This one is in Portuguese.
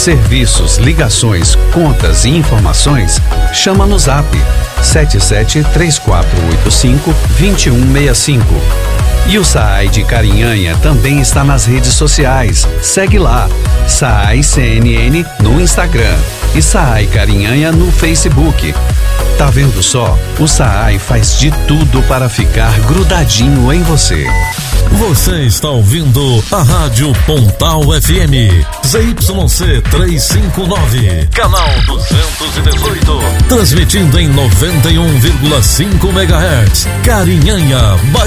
Serviços, ligações, contas e informações, chama no Zap 773485-2165. E o SAAI de Carinhanha também está nas redes sociais. Segue lá, SAAI CNN no Instagram e SAAI Carinhanha no Facebook. Tá vendo só? O SAAI faz de tudo para ficar grudadinho em você. Você está ouvindo a Rádio Pontal FM, ZYC 359, canal 218, transmitindo em 91,5 MHz, Carinhanha,